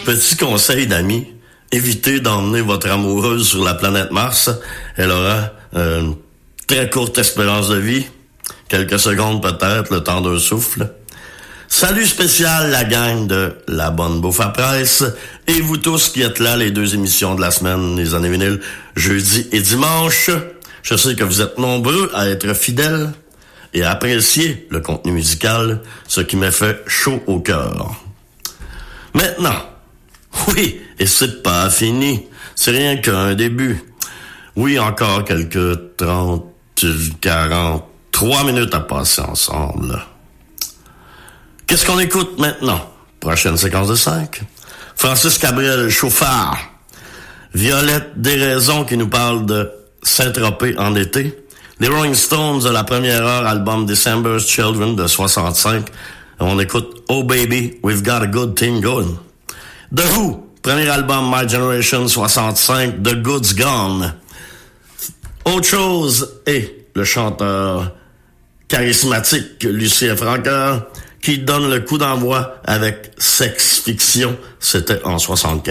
Petit conseil d'amis, évitez d'emmener votre amoureuse sur la planète Mars. Elle aura une très courte espérance de vie, quelques secondes peut-être, le temps d'un souffle. Salut spécial la gang de La Bonne Bouffe à Presse et vous tous qui êtes là, les deux émissions de la semaine, les années vinyles, jeudi et dimanche. Je sais que vous êtes nombreux à être fidèles et à apprécier le contenu musical, ce qui me fait chaud au cœur. Maintenant, oui, et c'est pas fini, c'est rien qu'un début. Oui, encore quelques 30, 43 minutes à passer ensemble. Qu'est-ce qu'on écoute maintenant? Prochaine séquence de 5. Francis Cabrel, Chauffard. Violette Déraison qui nous parle de Saint-Tropez en été. Les Rolling Stones de la première heure, album December's Children de 65. On écoute Oh Baby, We've Got a Good Thing Going. The Who, premier album My Generation 65, The Good's Gone. Autre chose, et le chanteur charismatique Lucien Francoeur qui donne le coup d'envoi avec Sex Fiction, c'était en 75.